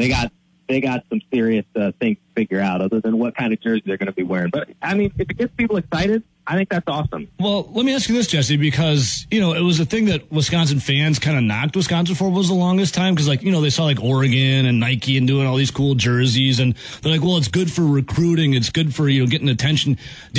they got some serious things to figure out other than what kind of jersey they're going to be wearing. But, I mean, if it gets people excited, I think that's awesome. Well, let me ask you this, Jesse, because, it was a thing that Wisconsin fans kind of knocked Wisconsin for was the longest time because, they saw, Oregon and Nike and doing all these cool jerseys, and they're like, well, it's good for recruiting. It's good for, getting attention.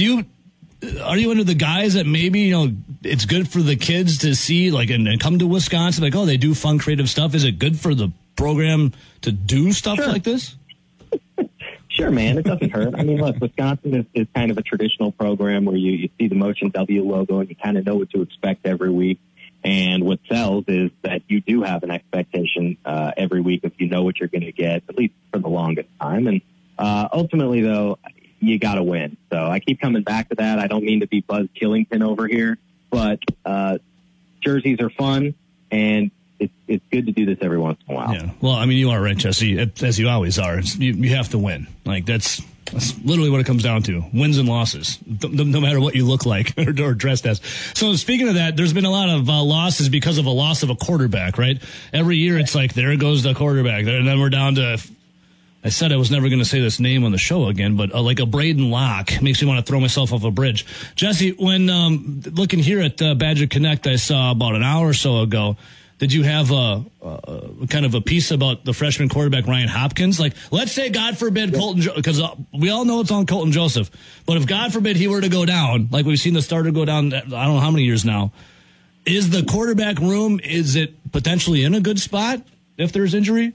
Are you into the guys that maybe, it's good for the kids to see, and come to Wisconsin, they do fun, creative stuff? Is it good for the program to do stuff like this? Sure, man. It doesn't hurt. I mean, look, Wisconsin is kind of a traditional program where you see the Motion W logo and you kind of know what to expect every week. And what sells is that you do have an expectation every week if you know what you're going to get, at least for the longest time. And ultimately, though, you got to win. So I keep coming back to that. I don't mean to be Buzz Killington over here, but jerseys are fun, and it's good to do this every once in a while. Yeah. Well, I mean, you are right, Jesse, as you always are. You have to win. That's literally what it comes down to. Wins and losses, no matter what you look like or dressed as. So speaking of that, there's been a lot of losses because of a loss of a quarterback, right? Every year it's like, there goes the quarterback. And then we're down to, I said I was never going to say this name on the show again, but like a Braden Locke makes me want to throw myself off a bridge. Jesse, when looking here at Badger Connect, I saw about an hour or so ago, did you have a kind of a piece about the freshman quarterback Ryan Hopkins? Let's say, God forbid, Colton, because we all know it's on Colton Joseph, but if God forbid he were to go down, like we've seen the starter go down, I don't know how many years now, is the quarterback room, is it potentially in a good spot if there's injury?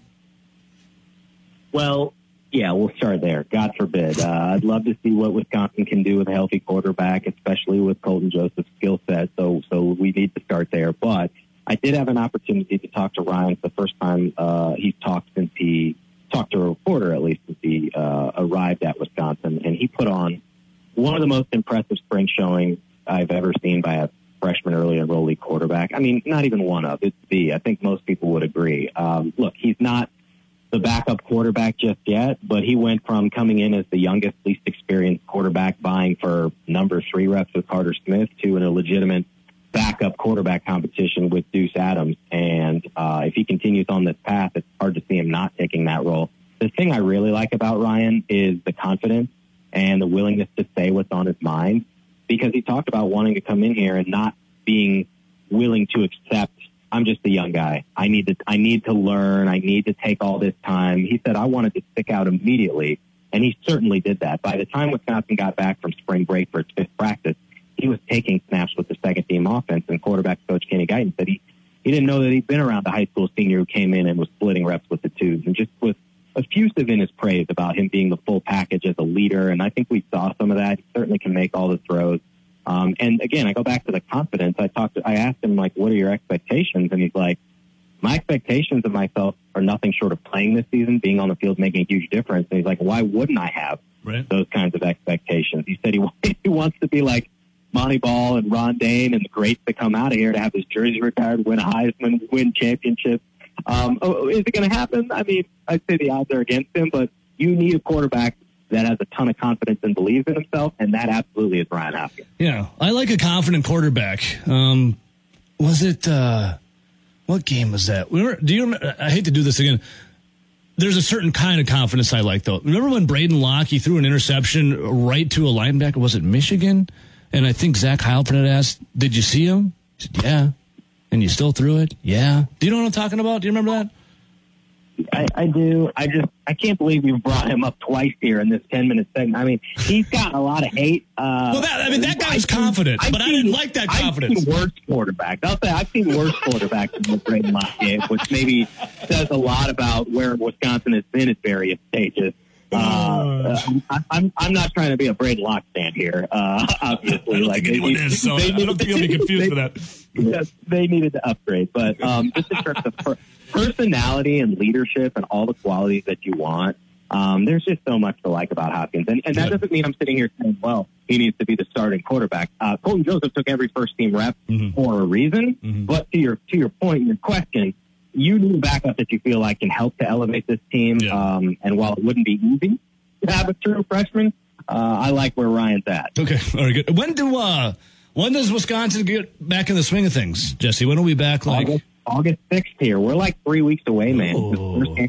Well, yeah, we'll start there. God forbid. I'd love to see what Wisconsin can do with a healthy quarterback, especially with Colton Joseph's skill set. So we need to start there. But I did have an opportunity to talk to Ryan for the first time he's talked since he talked to a reporter, at least since he arrived at Wisconsin. And he put on one of the most impressive spring showings I've ever seen by a freshman early enrollee quarterback. I mean, not even one of. It's the. I think most people would agree. Look, he's not the backup quarterback just yet, but he went from coming in as the youngest, least experienced quarterback vying for number 3 reps with Carter Smith to a legitimate backup quarterback competition with Deuce Adams. And if he continues on this path, it's hard to see him not taking that role. The thing I really like about Ryan is the confidence and the willingness to say what's on his mind, because he talked about wanting to come in here and not being willing to accept, I'm just a young guy. I need to learn. I need to take all this time. He said, I wanted to stick out immediately. And he certainly did that. By the time Wisconsin got back from spring break for its 5th practice, he was taking snaps with the second team offense, and quarterback coach Kenny Guyton said he didn't know that he'd been around a high school senior who came in and was splitting reps with the twos, and just was effusive in his praise about him being the full package as a leader. And I think we saw some of that. He certainly can make all the throws. And again, I go back to the confidence. I asked him, what are your expectations? And he's like, my expectations of myself are nothing short of playing this season, being on the field, making a huge difference. And he's like, why wouldn't I have those kinds of expectations? He said he wants to be like Monty Ball and Ron Dane and the greats that come out of here to have his jersey retired, win a Heisman, win championships. Is it going to happen? I mean, I'd say the odds are against him, but you need a quarterback that has a ton of confidence and believes in himself, and that absolutely is Ryan Hopkins. Yeah, I like a confident quarterback. Was it what game was that? Do you remember? I hate to do this again. There's a certain kind of confidence I like, though. Remember when Braden Locke, he threw an interception right to a linebacker? Was it Michigan? And I think Zach Heilprin had asked, did you see him? He said, yeah. And you still threw it? Yeah. Do you know what I'm talking about? Do you remember that? I do. I can't believe you brought him up twice here in this 10-minute segment. I mean, he's gotten a lot of hate. That guy's confident, but I didn't like that confidence. I've seen worse quarterbacks. I'll say I've seen worse quarterbacks than the Braden Locke game, which maybe says a lot about where Wisconsin has been at various stages. I'm not trying to be a Braden Locke fan here. Obviously, I don't think anyone is, so I don't think I'll be confused for that. Yes, they needed to upgrade, but just in terms of personality and leadership and all the qualities that you want, there's just so much to like about Hopkins, and that doesn't mean I'm sitting here saying, well, he needs to be the starting quarterback. Colton Joseph took every first team rep for a reason, but to your point, your question, you need a backup that you feel like can help to elevate this team. And while it wouldn't be easy to have a true freshman, I like where Ryan's at. Okay, all right, good. When does Wisconsin get back in the swing of things, Jesse? When are we back? August 6th here. We're like 3 weeks away, man.